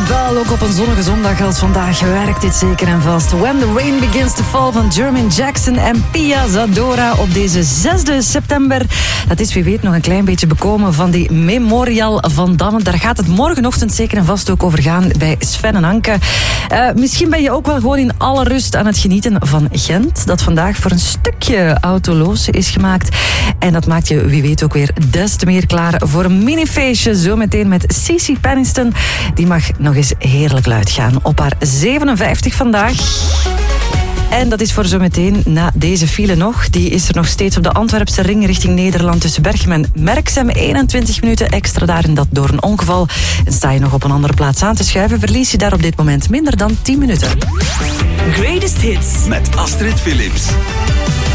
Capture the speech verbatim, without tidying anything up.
Wel, ook op een zonnige zondag als vandaag werkt dit zeker en vast. When the Rain Begins to Fall van Jermaine Jackson en Pia Zadora op deze zesde september. Dat is wie weet nog een klein beetje bekomen van die Memorial van Damme. Daar gaat het morgenochtend zeker en vast ook over gaan bij Sven en Anke. Uh, misschien ben je ook wel gewoon in alle rust aan het genieten van Gent, dat vandaag voor een stukje autoloos is gemaakt. En dat maakt je wie weet ook weer des te meer klaar voor een minifeestje. Zometeen met Cici Peniston. Die mag nog eens heerlijk luid gaan op haar zevenenvijftig vandaag. En dat is voor zometeen na deze file nog. Die is er nog steeds op de Antwerpse ring richting Nederland tussen Berchem en Merksem. eenentwintig minuten extra daarin dat door een ongeval. En sta je nog op een andere plaats aan te schuiven, verlies je daar op dit moment minder dan tien minuten. Greatest Hits met Astrid Philips.